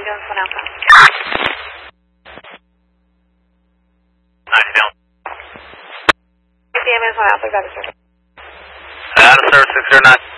ambulance 1 Alpha. Nice deal. The ambulance 1 Alpha, got a service. Out of service 609.